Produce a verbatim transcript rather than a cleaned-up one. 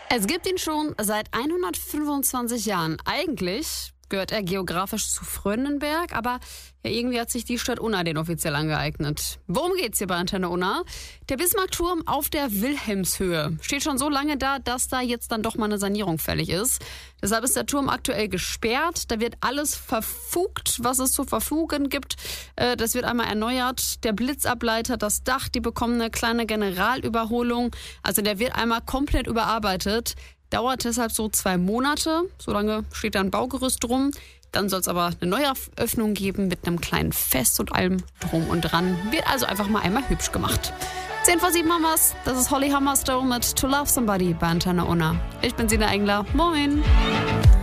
Es gibt ihn schon seit hundertfünfundzwanzig Jahren. Eigentlich gehört er geografisch zu Fröndenberg, aber ja, irgendwie hat sich die Stadt Unna den offiziell angeeignet. Worum geht's hier bei Antenne Unna? Der Bismarckturm auf der Wilhelmshöhe steht schon so lange da, dass da jetzt dann doch mal eine Sanierung fällig ist. Deshalb ist der Turm aktuell gesperrt. Da wird alles verfugt, was es zu verfugen gibt. Das wird einmal erneuert. Der Blitzableiter, das Dach, die bekommen eine kleine Generalüberholung. Also der wird einmal komplett überarbeitet. Dauert deshalb so zwei Monate. So lange steht da ein Baugerüst drum. Dann soll es aber eine neue Öffnung geben mit einem kleinen Fest und allem drum und dran. Wird also einfach mal einmal hübsch gemacht. zehn vor sieben haben wir's. Das ist Holly Hammerstone mit To Love Somebody bei Antenne Unna. Ich bin Sina Engler. Moin.